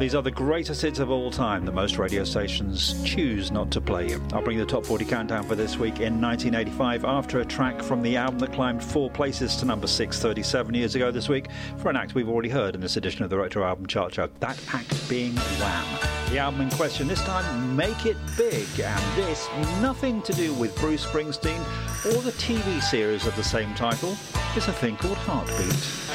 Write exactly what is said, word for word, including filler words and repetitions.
These are the greatest hits of all time that most radio stations choose not to play. I'll bring the top forty countdown for this week in nineteen eighty-five after a track from the album that climbed four places to number six thirty-seven years ago this week for an act we've already heard in this edition of the Retro Album Chart Show. That act being Wham! The album in question this time, Make It Big, and this nothing to do with Bruce Springsteen or the T V series of the same title. It's a thing called Heartbeat.